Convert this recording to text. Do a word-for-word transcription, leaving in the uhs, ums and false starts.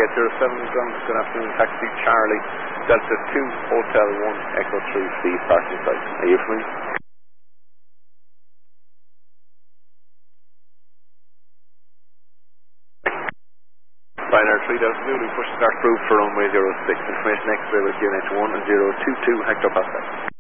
eight zero seven, ground, good afternoon, taxi Charlie, Delta two, Hotel one, Echo three, Steve, parking site. Are you free? Ryanair three Delta Zulu, push start approved for runway zero six, information X-ray with unit one and zero two two, Hector Pascal.